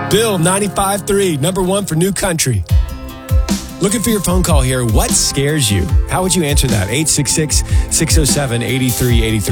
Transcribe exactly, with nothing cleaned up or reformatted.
Bill, ninety-five three, number one for New Country. Looking for your phone call here. What scares you? How would you answer that? eight six six, six oh seven, eight three eight three.